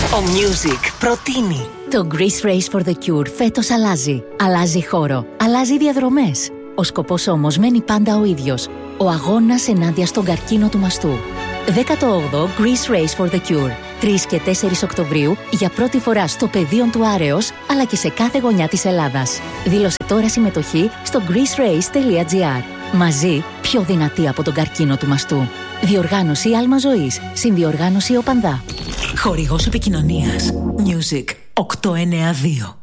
Ο Music προτείνει. Το Greece Race for the Cure φέτος αλλάζει. Αλλάζει χώρο, αλλάζει διαδρομές. Ο σκοπός όμως μένει πάντα ο ίδιος. Ο αγώνας ενάντια στον καρκίνο του μαστού. 18ο Greece Race for the Cure. 3 και 4 Οκτωβρίου για πρώτη φορά στο πεδίο του Άρεως, αλλά και σε κάθε γωνιά της Ελλάδας. Δήλωσε τώρα συμμετοχή στο greecerace.gr. Μαζί, πιο δυνατή από τον καρκίνο του μαστού. Διοργάνωση Άλμα Ζωής. Συνδιοργάνωση Οπανδά. Χορηγός επικοινωνίας Music 892.